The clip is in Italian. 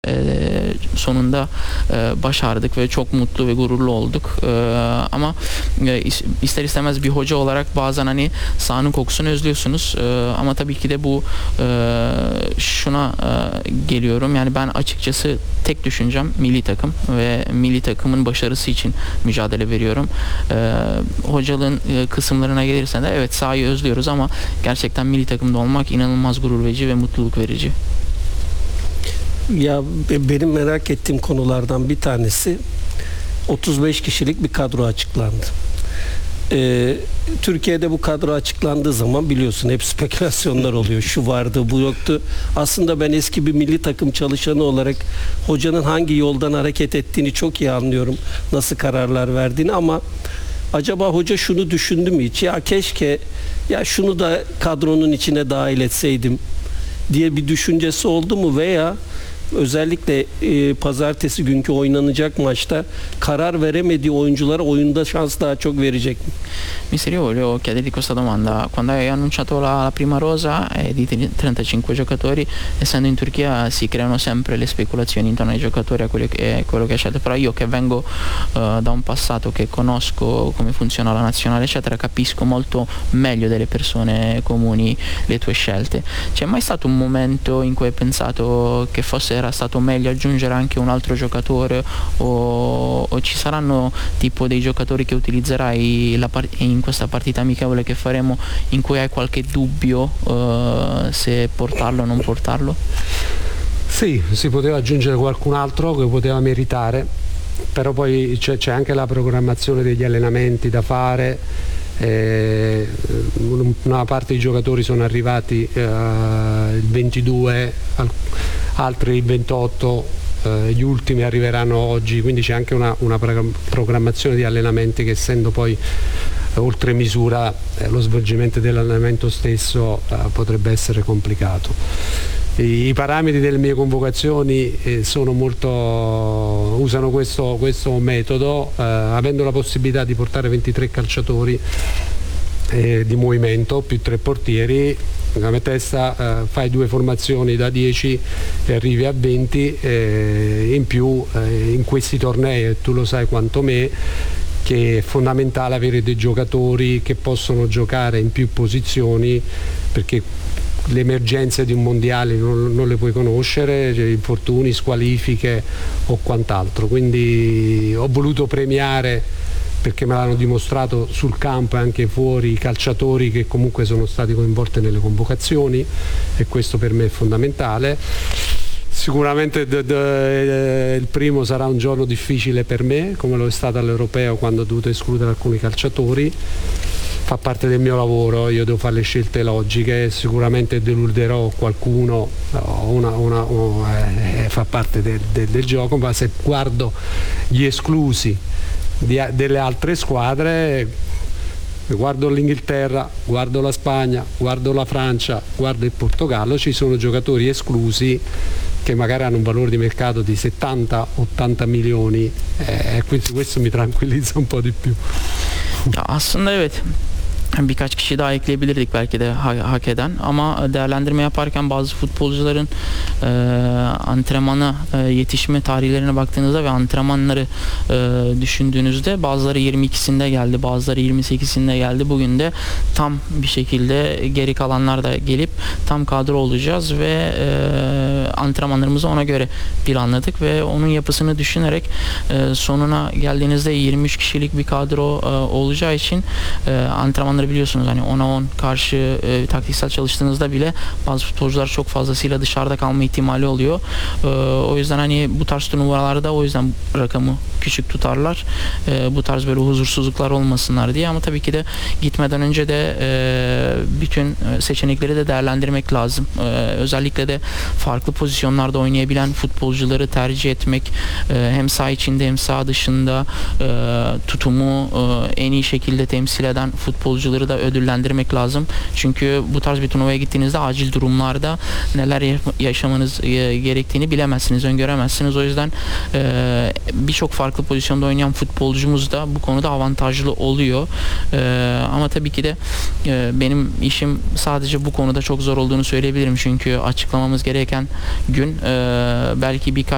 sonunda başardık ve çok mutlu ve gururlu olduk. Ama ister istemez bir hoca olarak bazen hani sahanın kokusunu özlüyorsunuz. Ama tabii ki de bu şuna geliyorum. Yani ben açıkçası tek düşüncem milli takım ve milli takımın başarısı için mücadele veriyorum. Hocalığın kısımlarına gelirse de evet sahayı özlüyoruz ama gerçekten milli takımda olmak inanılmaz gurur verici ve mutluluk verici. Ya benim merak ettiğim konulardan bir tanesi 35 kişilik bir kadro açıklandı. Türkiye'de bu kadro açıklandığı zaman biliyorsun hep spekülasyonlar oluyor. Şu vardı, bu yoktu. Aslında ben eski bir milli takım çalışanı olarak hocanın hangi yoldan hareket ettiğini çok iyi anlıyorum. Nasıl kararlar verdiğini ama acaba hoca şunu düşündü mü hiç? Ya keşke ya şunu da kadronun içine dahil etseydim diye bir düşüncesi oldu mu veya özellikle pazartesi günkü oynanacak maçta karar veremediği oyunculara oyunda şans daha çok verecek mi? Mister, io volevo chiederti questa domanda. Quando hai annunciato la prima rosa di 35 giocatori, essendo in Turchia si creano sempre le speculazioni intorno ai giocatori, a quello che hai scelto, però io che vengo da un passato, che conosco come funziona la nazionale eccetera, capisco molto meglio delle persone comuni le tue scelte. C'è mai stato un momento in cui hai pensato che forse era stato meglio aggiungere anche un altro giocatore o ci saranno tipo dei giocatori che utilizzerai in questa partita amichevole che faremo in cui hai qualche dubbio se portarlo o non portarlo? Sì, si poteva aggiungere qualcun altro che poteva meritare, però poi c'è anche la programmazione degli allenamenti da fare. Una parte dei giocatori sono arrivati il 22, altri il 28, gli ultimi arriveranno oggi, quindi c'è anche una programmazione di allenamenti che, essendo poi oltre misura lo svolgimento dell'allenamento stesso potrebbe essere complicato. I parametri delle mie convocazioni usano questo metodo, avendo la possibilità di portare 23 calciatori di movimento più 3 portieri. Nella mia testa fai 2 formazioni da 10 e arrivi a 20, in più in questi tornei, tu lo sai quanto me, che è fondamentale avere dei giocatori che possono giocare in più posizioni, perché le emergenze di un mondiale non le puoi conoscere, cioè infortuni, squalifiche o quant'altro, quindi ho voluto premiare, perché me l'hanno dimostrato sul campo e anche fuori, i calciatori che comunque sono stati coinvolti nelle convocazioni, e questo per me è fondamentale. Sicuramente il primo sarà un giorno difficile per me, come lo è stato all'Europeo quando ho dovuto escludere alcuni calciatori. Fa parte del mio lavoro, io devo fare le scelte logiche, sicuramente deluderò qualcuno, fa parte del gioco, ma se guardo gli esclusi delle altre squadre, guardo l'Inghilterra, guardo la Spagna, guardo la Francia, guardo il Portogallo, ci sono giocatori esclusi che magari hanno un valore di mercato di 70-80 milioni, quindi questo mi tranquillizza un po' di più. Ya aslında evet. Birkaç kişi daha ekleyebilirdik belki de hak eden, ama değerlendirme yaparken bazı futbolcuların antrenmana yetişme tarihlerine baktığınızda ve antrenmanları düşündüğünüzde bazıları 22'sinde geldi, bazıları 28'sinde geldi. Bugün de tam bir şekilde geri kalanlar da gelip tam kadro olacağız ve antrenmanlarımızı ona göre planladık ve onun yapısını düşünerek sonuna geldiğinizde 23 kişilik bir kadro olacağı için antrenmanları biliyorsunuz, hani 10'a 10 karşı taktiksel çalıştığınızda bile bazı futbolcular çok fazlasıyla dışarıda kalma ihtimali oluyor. O yüzden hani bu tarz turnuvalarda o yüzden rakamı küçük tutarlar. Bu tarz böyle huzursuzluklar olmasınlar diye, ama tabii ki de gitmeden önce de bütün seçenekleri de değerlendirmek lazım. Özellikle de farklı pozisyonlarda oynayabilen futbolcuları tercih etmek, hem saha içinde hem saha dışında tutumu en iyi şekilde temsil eden futbolcuları da ödüllendirmek lazım. Çünkü bu tarz bir turnuvaya gittiğinizde acil durumlarda neler yaşamanız gerektiğini bilemezsiniz, öngöremezsiniz. O yüzden birçok farklı pozisyonda oynayan futbolcumuz da bu konuda avantajlı oluyor. Ama tabii ki de benim işim sadece bu konuda çok zor olduğunu söyleyebilirim. Çünkü açıklamamız gereken gün belki birkaç